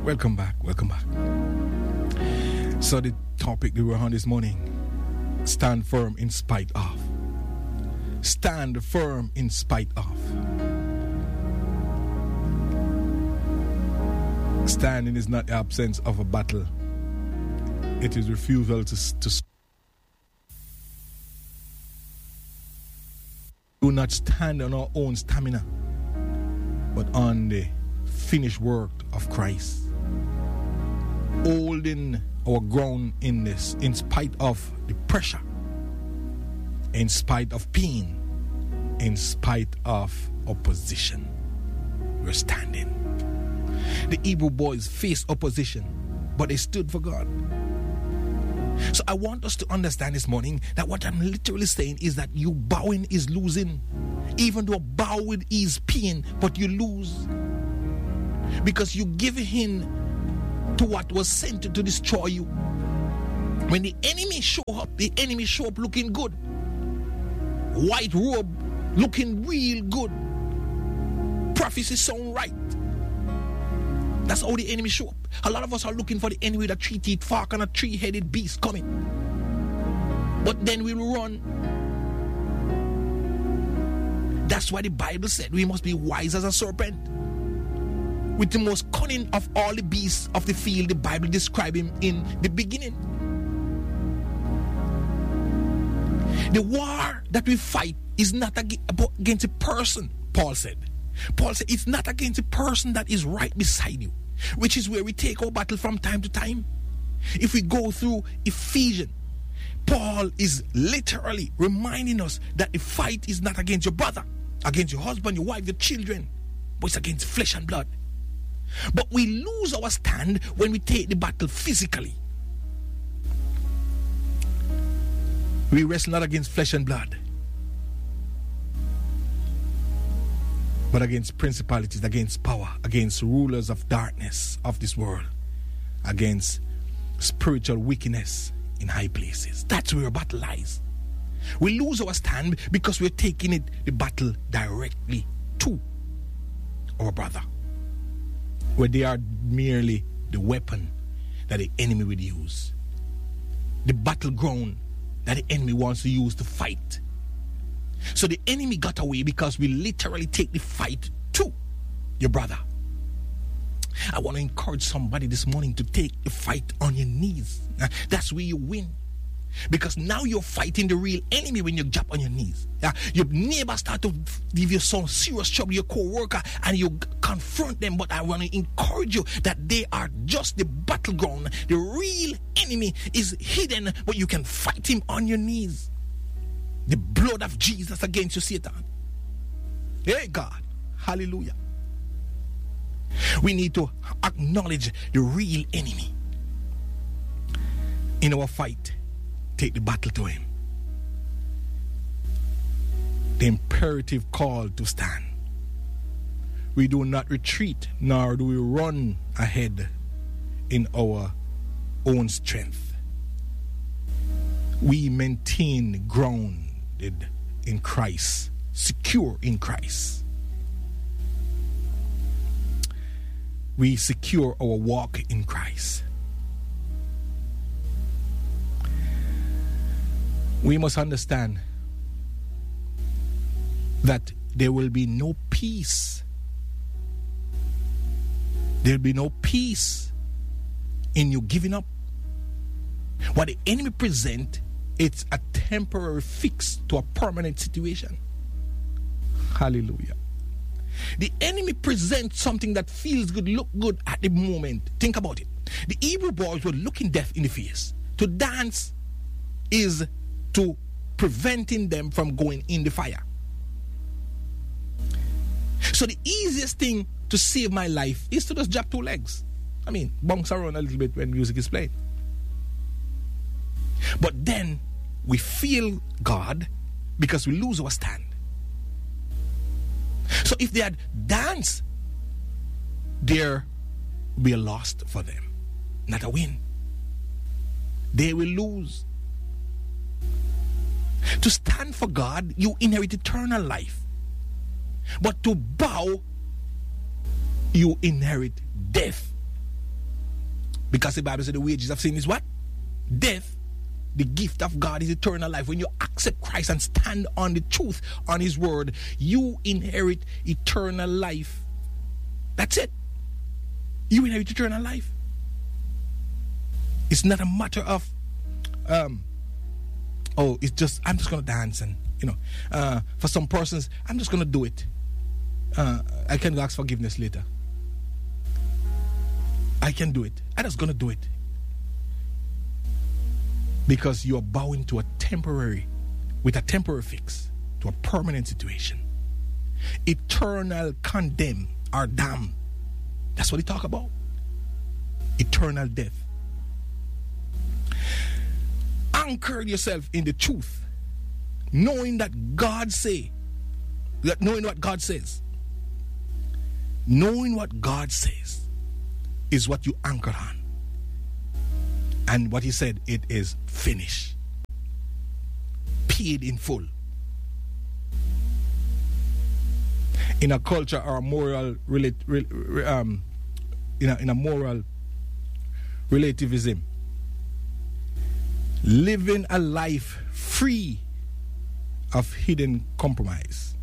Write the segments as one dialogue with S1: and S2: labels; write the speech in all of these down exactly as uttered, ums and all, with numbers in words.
S1: Welcome back, welcome back. So the topic we were on this morning, stand firm in spite of. Stand firm in spite of. Standing is not the absence of a battle. It is refusal to, to do not stand on our own stamina, but on the finished work of Christ. Holding our ground in this, in spite of the pressure, in spite of pain, in spite of opposition. We're standing. The Hebrew boys faced opposition, but they stood for God. So I want us to understand this morning that what I'm literally saying is that you bowing is losing. Even though bowing is pain, but you lose. Because you give in to what was sent to destroy you. When the enemy show up, the enemy show up looking good. White robe looking real good. Prophecy sound right. That's how the enemy show up. A lot of us are looking for the enemy with a three-teeth fork and a three-headed beast coming. But then we'll run. That's why the Bible said we must be wise as a serpent. With the most cunning of all the beasts of the field, the Bible described him in the beginning. The war that we fight is not against a person, Paul said. Paul said it's not against a person that is right beside you, which is where we take our battle from time to time. If we go through Ephesians, Paul is literally reminding us that the fight is not against your brother, against your husband, your wife, your children, but it's against flesh and blood. But we lose our stand when we take the battle physically. We wrestle not against flesh and blood, but against principalities, against power, against rulers of darkness of this world, against spiritual wickedness in high places. That's where our battle lies. We lose our stand because we're taking it, the battle directly to our brother, where they are merely the weapon that the enemy would use, the battleground that the enemy wants to use to fight. So the enemy got away because we literally take the fight to your brother. I want to encourage somebody this morning to take the fight on your knees. That's where you win. Because now you're fighting the real enemy when you drop on your knees. Yeah? Your neighbor start to give you some serious trouble, your co-worker, and you confront them. But I want to encourage you that they are just the battleground. The real enemy is hidden, but you can fight him on your knees. The blood of Jesus against you, Satan. Hey, God. Hallelujah. We need to acknowledge the real enemy. In our fight, take the battle to him. The imperative call to stand. We do not retreat, nor do we run ahead in our own strength. We maintain grounded in Christ, secure in Christ. We secure our walk in Christ. We must understand that there will be no peace. There will be no peace in you giving up. What the enemy presents, it's a temporary fix to a permanent situation. Hallelujah. The enemy presents something that feels good, look good at the moment. Think about it. The Hebrew boys were looking death in the face. To dance is to preventing them from going in the fire. So the easiest thing to save my life is to just drop two legs. I mean, bounce around a little bit when music is playing. But then we feel God because we lose our stand. So if they had danced, there will be a loss for them, not a win. They will lose. To stand for God, you inherit eternal life. But to bow, you inherit death. Because the Bible says the wages of sin is what? Death. The gift of God is eternal life. When you accept Christ and stand on the truth, on His word, you inherit eternal life. That's it. You inherit eternal life. It's not a matter of, um, oh, it's just, I'm just going to dance. And, you know, uh, for some persons, I'm just going to do it. Uh, I can ask forgiveness later. I can do it. I'm just going to do it. Because you are bowing to a temporary, with a temporary fix, to a permanent situation. Eternal condemn or damn. That's what he talk about. Eternal death. Anchor yourself in the truth, knowing that God say, that knowing what God says, knowing what God says is what you anchor on. And what he said, it is finished. Paid in full. In a culture or a moral, relate, um, in, a, in a moral relativism, living a life free of hidden compromise.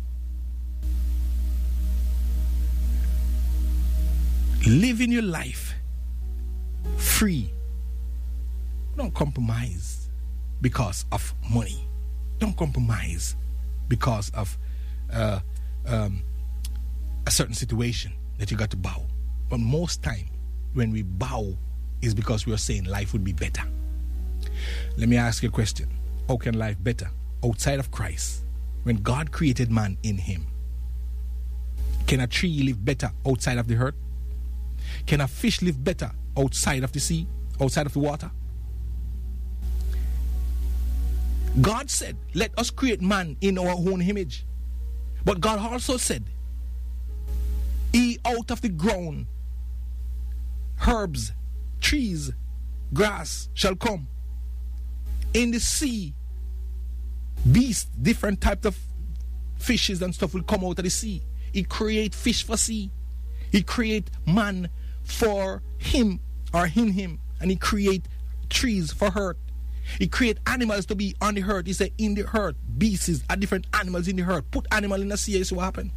S1: Living your life free. Don't compromise because of money. Don't compromise because of uh, um, a certain situation that you got to bow. But most time, when we bow, is because we are saying life would be better. Let me ask you a question. How can life better outside of Christ when God created man in him? Can a tree live better outside of the earth? Can a fish live better outside of the sea, outside of the water? God said, let us create man in our own image. But God also said, he out of the ground, herbs, trees, grass shall come. In the sea, beasts, different types of fishes and stuff will come out of the sea. He create fish for sea. He create man for him or in him. And he create trees for earth. He create animals to be on the earth. He said in the earth, beasts are different animals in the earth. Put animal in the sea, you see what happen.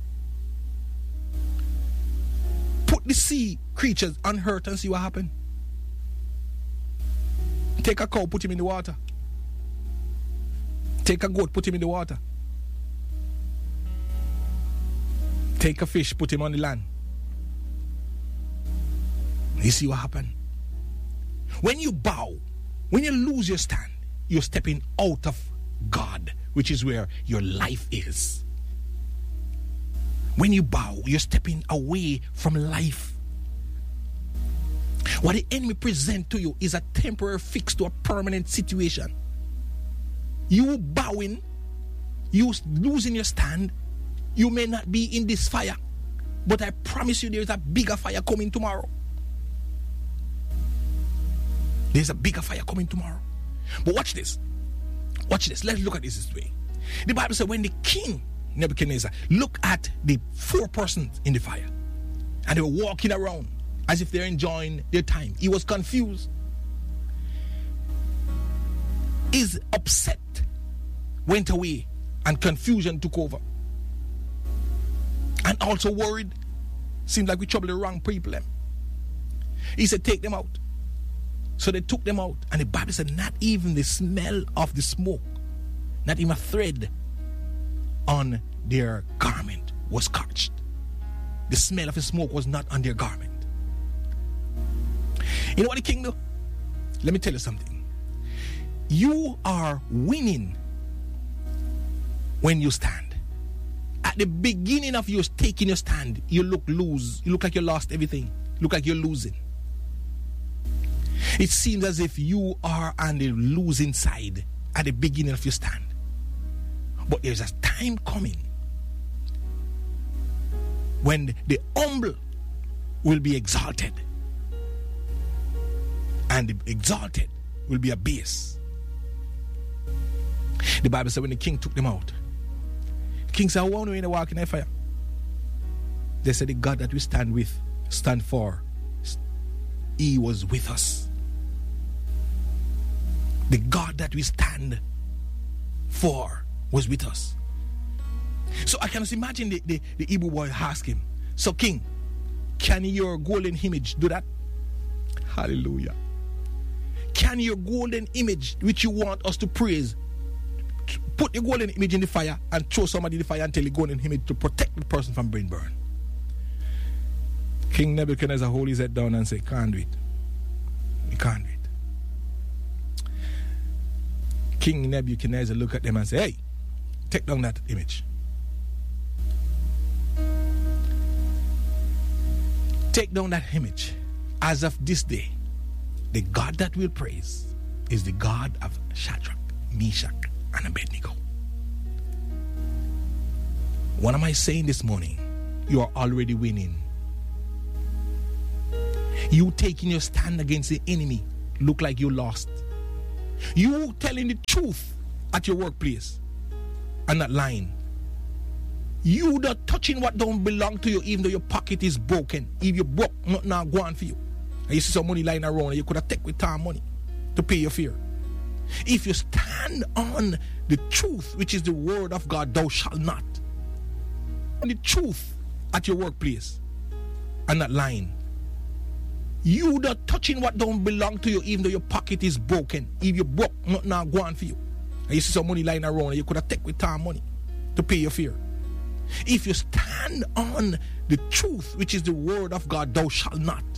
S1: Put the sea creatures on earth and see what happen. Take a cow, put him in the water. Take a goat, put him in the water. Take a fish, put him on the land. You see what happen? When you bow, when you lose your stand, you're stepping out of God, which is where your life is. When you bow, you're stepping away from life. What the enemy presents to you is a temporary fix to a permanent situation. You bowing, you losing your stand, you may not be in this fire, but I promise you there is a bigger fire coming tomorrow. There's a bigger fire coming tomorrow. But watch this. Watch this. Let's look at this this way. The Bible said when the king, Nebuchadnezzar, looked at the four persons in the fire, and they were walking around as if they're enjoying their time, he was confused. His upset went away, and confusion took over. And also worried. Seems like we trouble the wrong people. Them. He said, take them out. So they took them out, and the Bible said not even the smell of the smoke, not even a thread on their garment was scorched. The smell of the smoke was not on their garment. You know what the king do? Let me tell you something. You are winning when you stand. At the beginning of you taking your stand, you look lose. You look like you lost everything. You look like you're losing. It seems as if you are on the losing side at the beginning of your stand. But there's a time coming when the humble will be exalted, and the exalted will be abased. The Bible said when the king took them out, the king said, I want to walk in the fire. They said the God that we stand with, stand for, he was with us. The God that we stand for was with us. So I can just imagine the, the, the Hebrew boy ask him, so king, can your golden image do that? Hallelujah. Can your golden image, which you want us to praise, put the golden image in the fire and throw somebody in the fire and tell the golden image to protect the person from being burned? King Nebuchadnezzar hold his head down and say, can't do it. We can't do it. King Nebuchadnezzar look at them and say, hey, take down that image. Take down that image. As of this day, the God that we'll praise is the God of Shadrach, Meshach, and Abednego. What am I saying this morning? You are already winning. You taking your stand against the enemy look like you lost. You telling the truth at your workplace and not lying. You not touching what don't belong to you even though your pocket is broken. If you broke, nothing now go on for you. And you see some money lying around and you could have taken with time money to pay your fear. If you stand on the truth, which is the word of God, thou shalt not. On the truth at your workplace and not lying. You not touching what don't belong to you even though your pocket is broken. If you broke, nothing now go on for you. And you see some money lying around and you could have taken with time money to pay your fear. If you stand on the truth, which is the word of God, thou shalt not.